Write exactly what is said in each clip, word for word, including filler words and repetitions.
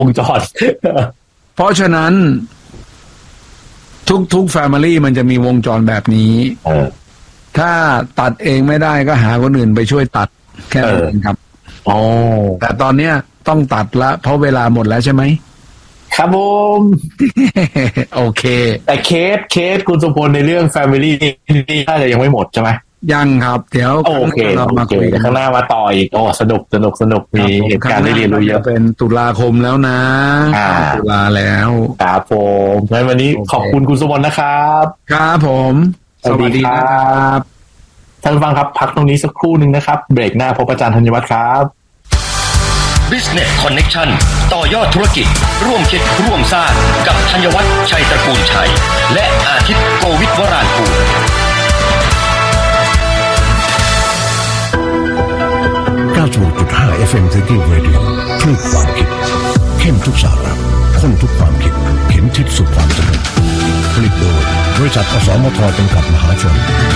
วงจรเพราะฉะนั้นทุกทุก family มันจะมีวงจรแบบนี้ถ้าตัดเองไม่ได้ก็หาคนอื่นไปช่วยตัดแค่นั้นเองครับอ๋อแต่ตอนเนี้ยต้องตัดละเพราะเวลาหมดแล้วใช่ไหมครับผมโอเคแต่เคสเคสคุณสมพลในเรื่อง family นี่น่าจะยังไม่หมดใช่ไหมยังครับเดี๋ยวโอเคเรามาคุยกันข้างหน้ามาต่ออีกโอ้สนุกสนุกสนุกมีเหตุการณ์ได้เรียนรู้เยอะเป็นตุลาคมแล้วนะตุลาแล้วครับผมงั้นวันนี้ขอบคุณคุณสมพลนะครับครับผมสวัสดีครับท่านฟังครับพักตรงนี้สักครู่หนึ่งนะครับเบรกหน้าพบอาจารย์ธัญวัฒน์ครับ Business Connection ต่อยอดธุรกิจร่วมคิดร่วมสร้างกับธัญวัฒน์ชัยตระกูลชัยและอาทิตย์โกวิทวรางกูลเก้าสิบหกจุดห้า เอฟ เอ็ม Thinking Radio คลื่นความคิดเข้มทุกสาระข้นทุกความคิดเข็มทิศสู่ความสำเร็จผลิตโดยบริษัทอสมทจำกัดมหาชน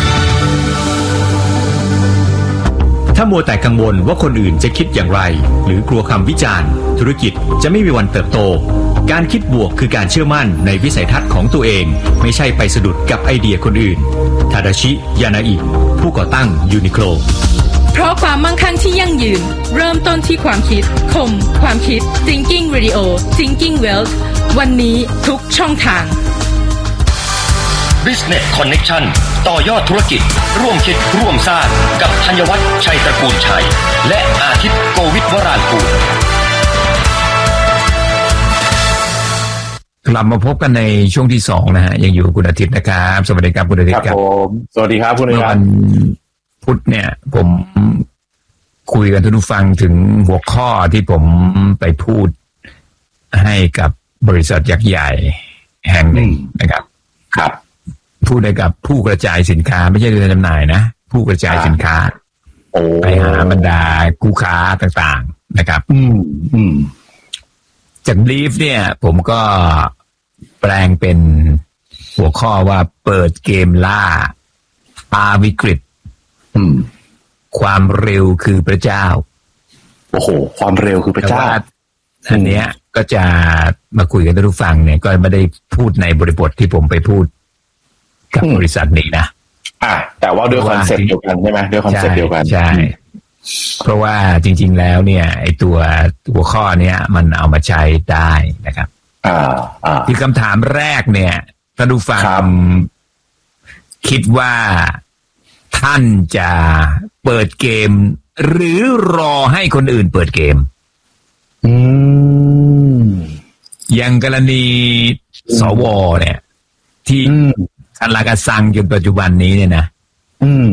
ถ้ามัวแต่กังวลว่าคนอื่นจะคิดอย่างไรหรือกลัวคำวิจารณ์ธุรกิจจะไม่มีวันเติบโตการคิดบวกคือการเชื่อมั่นในวิสัยทัศน์ของตัวเองไม่ใช่ไปสะดุดกับไอเดียคนอื่นทาดาชิยานาอิผู้ก่อตั้งยูนิโคลเพราะความมั่งคั่งที่ยั่งยืนเริ่มต้นที่ความคิดคมความคิด Thinking Radio Thinking Wealth วันนี้ทุกช่องทาง Business Connection ต่อยอดธุรกิจร่วมคิดร่วมสร้างกับธัญวัฒน์ชัยตระกูลชัยและอาทิตย์โกวิทวรางกูลกลับมาพบกันในช่วงที่สองนะฮะยังอยู่คุณอาทิตย์นะครับสวัสดีครับคุณอาทิตย์ครับผมสวัสดีครับคุณอาทิตย์วันพุธเนี่ยผมคุยกันทุกฟังถึงหัวข้อที่ผมไปพูดให้กับบริษัทยักษ์ใหญ่แห่งหนึ่งนะครับครับพูดให้กับผู้กระจายสินค้าไม่ใช่ตัวจำหน่ายนะผู้กระจายสินค้าไปหาบรรดาคู่ค้าต่างๆนะครับอืมอืมจากบรีฟเนี่ยผมก็แปลงเป็นหัวข้อว่าเปิดเกมล่าอาวิกฤตความเร็วคือพระเจ้าโอ้โหความเร็วคือพระเจ้าอันเนี้ยก็จะมาคุยกันทุกฟังเนี่ยก็ไม่ได้พูดในบริบทที่ผมไปพูดกับบริษัทนี้นะอ่ะแต่ว่าด้วยคอนเซ็ปต์เดียวกันใช่ไหมด้วยคอนเซ็ปต์เดียวกันใช่เพราะว่าจริงๆแล้วเนี่ยไอตัวหัวข้อเนี้ยมันเอามาใช้ได้นะครับอ่าอ่าที่คำถามแรกเนี่ยท่านผู้ฟังคิดว่าท่านจะเปิดเกมหรือรอให้คนอื่นเปิดเกมอืมอย่างกรณีสวเนี่ยที่คันลากาซังจนปัจจุบันนี้เนี่ยนะอืม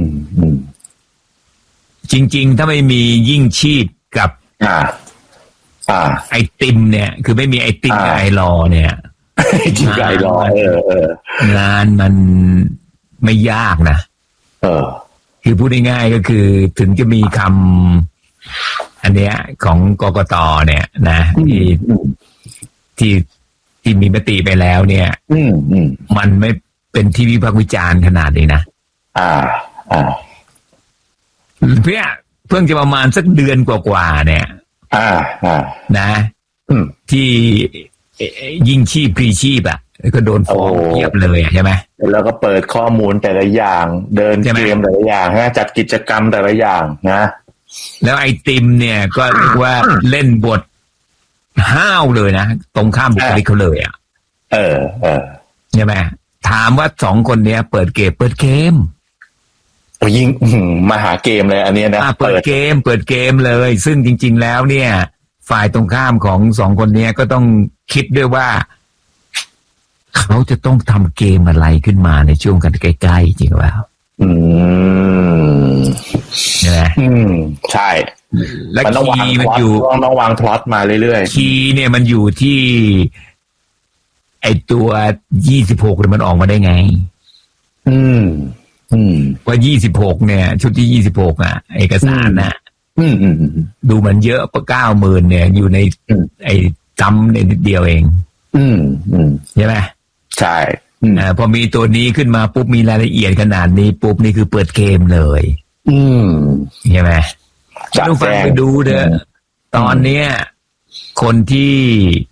จริงๆถ้าไม่มียิ่งชีพกับอ่าอ่าไอติมเนี่ยคือไม่มีไอติมกับไอรอเนี่ยจิงไอรอเออเอองานมันไม่ยากนะเออคือพูดง่ายๆก็คือถึงจะมีคำอันเนี้ยของกกต.เนี่ยนะที่ที่ที่มีมติไปแล้วเนี่ยมันไม่เป็นที่วิพากษ์วิจารณ์ขนาดนี้นะอ่าอ่าเพื่อเพิ่งจะประมาณสักเดือนกว่าๆเนี่ยอ่าอ่านะที่ยิ่งชีพพรีชีพอ่ะก็โดนฟ้องเทียบเลยใช่ไหมแล้วก็เปิดข้อมูลแต่ละอย่างเดินเกมแต่ละอย่างนะจัดกิจกรรมแต่ละอย่างนะแล้วไอติมเนี่ยก็เรียกว่าเล่นบทห้าวเลยนะตรงข้ามบุคลิกเขาเลยอ่ะเออเออใช่ไหมถามว่าสองคนเนี้ยเปิดเกมเปิดเกมโอ้ยิงมาหาเกมเลยอันนี้นะเปิดเกมเปิดเกมเลยซึ่งจริงๆแล้วเนี่ยฝ่ายตรงข้ามของสองคนเนี้ยก็ต้องคิดด้วยว่าเขาจะต้องทำเกมอะไรขึ้นมาในช่วงกันใกล้ๆจริงเปล่าอืมใช่ไหมอืมใช่แล้วคีย์มันอยู่ต้องวางพล็อตมาเรื่อยๆคีย์เนี่ยมันอยู่ที่ไอตัวยี่สิบหกมันออกมาได้ไงอืมอืมว่ายี่สิบหกเนี่ยชุดที่ยี่สิบหกอ่ะเอกสารน่ะอืมอืมดูมันเยอะปะเก้าหมื่นเนี่ยอยู่ในไอ้จำในนิดเดียวเองอืมอืมใช่ไหมใช่อ่าพอมีตัวนี้ขึ้นมาปุ๊บมีรายละเอียดขนาดนี้ปุ๊บนี่คือเปิดเกมเลยอืมใช่ไหมต้องฟังไปดูเด้อตอนเนี้ยคนที่